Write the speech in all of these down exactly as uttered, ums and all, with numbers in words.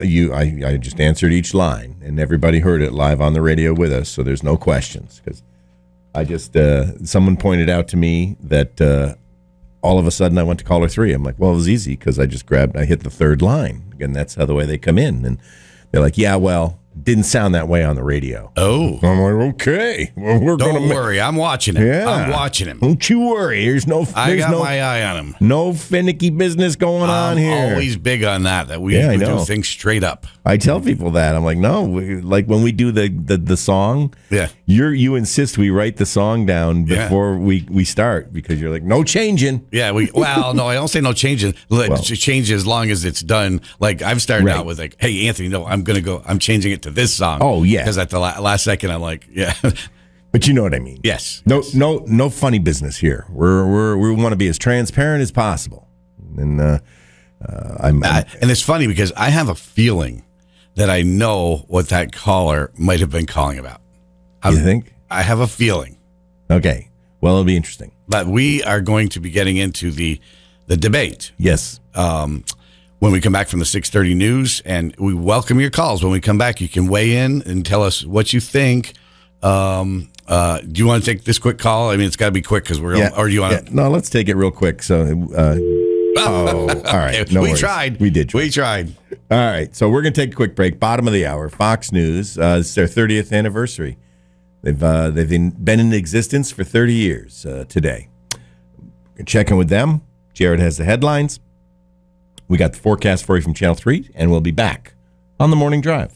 you, I, I just answered each line, and everybody heard it live on the radio with us, so there's no questions. Because I just, uh, someone pointed out to me that uh, all of a sudden I went to caller three. I'm like, well, it was easy because I just grabbed, I hit the third line. Again, that's how the way they come in. And they're like, yeah, well, didn't sound that way on the radio. Oh. I'm like, okay. Well, we're Don't gonna worry. Ma- I'm watching him. Yeah. I'm watching him. Don't you worry. There's no I there's got no, my eye on him. no finicky business going I'm on here. always big on that, that we, Yeah, I we know. do things straight up. I tell people that. I'm like, no, we, like when we do the, the, the song, Yeah. you're, you insist we write the song down Yeah. before we, we start because you're like, no changing. Yeah, we. Well, no, I don't say no changes. Let Well. change as long as it's done. Like I've started Right. out with like, hey, Anthony, no, I'm gonna go. I'm changing it to this song. Oh, yeah. because at the la- last second, I'm like, yeah, But you know what I mean. yes, No, no, no funny business here. We're, we're, we want to be as transparent as possible. And uh, uh, I'm, I, and it's funny because I have a feeling that I know what that caller might have been calling about. I'm, you think? I have a feeling Okay. Well, it'll be interesting. that we are going to be getting into the the debate. Yes. Um, when we come back from the six thirty news, and we welcome your calls. When we come back, you can weigh in and tell us what you think. Um, uh, do you want to take this quick call? I mean, it's got to be quick because we're, Yeah. or do you want Yeah. to? No, let's take it real quick. So, uh, oh, all right. No we worries. tried. We did. Try. We tried. All right, so we're going to take a quick break. Bottom of the hour, Fox News. Uh, it's their thirtieth anniversary. They've uh, they've been, been in existence for thirty years uh, today. We're gonna check in with them. Jared has the headlines. We got the forecast for you from Channel three, and we'll be back on the Morning Drive.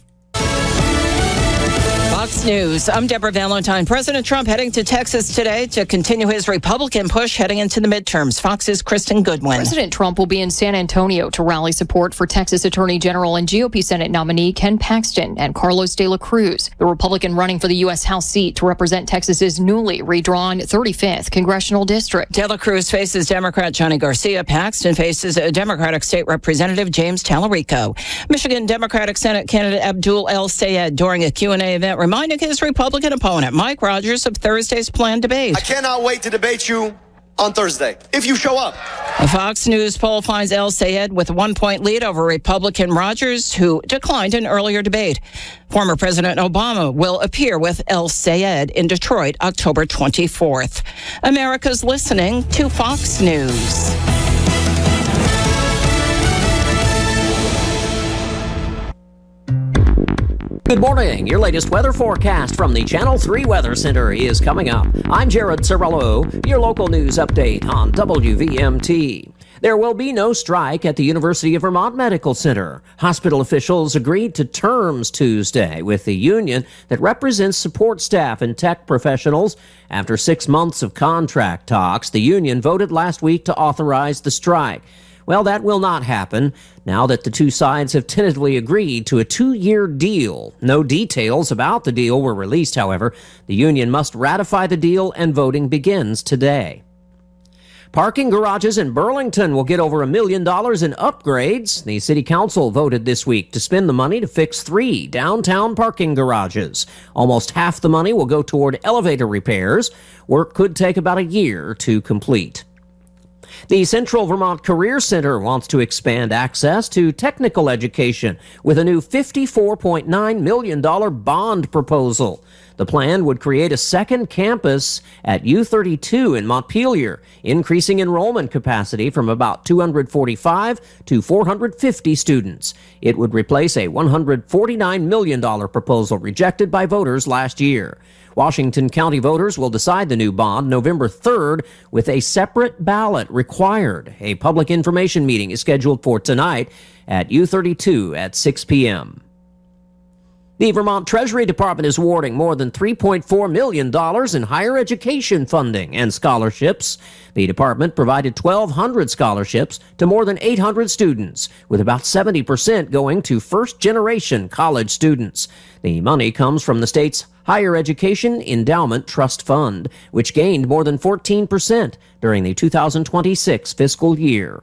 Fox News. I'm Deborah Valentine. President Trump heading to Texas today to continue his Republican push heading into the midterms. Fox's Kristen Goodwin. President Trump will be in San Antonio to rally support for Texas Attorney General and G O P Senate nominee Ken Paxton and Carlos de la Cruz, the Republican running for the U S House seat to represent Texas's newly redrawn thirty-fifth congressional district. De la Cruz faces Democrat Johnny Garcia. Paxton faces a Democratic State Representative James Tallarico. Michigan Democratic Senate candidate Abdul El Sayed during a Q and A event reminding his Republican opponent Mike Rogers of Thursday's planned debate. I cannot wait to debate you on Thursday, if you show up. A Fox News poll finds El Sayed with a one-point lead over Republican Rogers, who declined an earlier debate. Former President Obama will appear with El Sayed in Detroit October twenty-fourth. America's listening to Fox News. Good morning. Your latest weather forecast from the Channel three Weather Center is coming up. I'm Jared Cirillo, your local news update on W V M T. There will be no strike at the University of Vermont Medical Center. Hospital officials agreed to terms Tuesday with the union that represents support staff and tech professionals. After six months of contract talks, the union voted last week to authorize the strike. Well, that will not happen now that the two sides have tentatively agreed to a two-year deal. No details about the deal were released, however. The union must ratify the deal, and voting begins today. Parking garages in Burlington will get over a million dollars in upgrades. The city council voted this week to spend the money to fix three downtown parking garages. Almost half the money will go toward elevator repairs. Work could take about a year to complete. The Central Vermont Career Center wants to expand access to technical education with a new fifty-four point nine million dollars bond proposal. The plan would create a second campus at U thirty-two in Montpelier, increasing enrollment capacity from about two hundred forty-five to four hundred fifty students. It would replace a one hundred forty-nine million dollars proposal rejected by voters last year. Washington County voters will decide the new bond November third with a separate ballot required. A public information meeting is scheduled for tonight at U thirty-two at six p.m. The Vermont Treasury Department is awarding more than three point four million dollars in higher education funding and scholarships. The department provided twelve hundred scholarships to more than eight hundred students, with about seventy percent going to first-generation college students. The money comes from the state's Higher Education Endowment Trust Fund, which gained more than fourteen percent during the two thousand twenty-six fiscal year.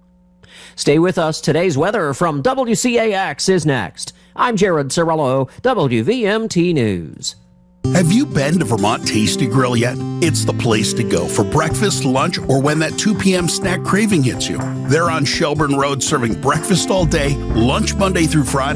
Stay with us. Today's weather from W C A X is next. I'm Jared Cirillo, W V M T News. Have you been to Vermont Tasty Grill yet? It's the place to go for breakfast, lunch, or when that two p.m. snack craving hits you. They're on Shelburne Road serving breakfast all day, lunch Monday through Friday,